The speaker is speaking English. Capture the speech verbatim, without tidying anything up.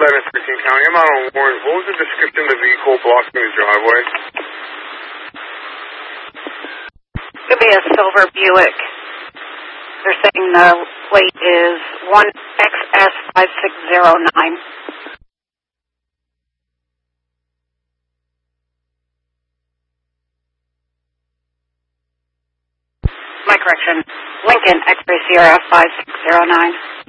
eleven, thirteen County. I'm out on Warren. What was the description of the vehicle blocking the driveway? Could be a silver Buick. They're saying the plate is one X S five six zero nine. My correction, Lincoln X-Ray Sierra five six zero nine.